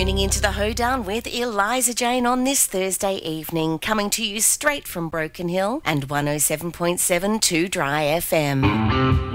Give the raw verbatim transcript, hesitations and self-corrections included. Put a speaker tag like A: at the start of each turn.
A: tuning into the Hoedown with Eliza Jane on this Thursday evening, coming to you straight from Broken Hill and one oh seven point seven two Dry F M.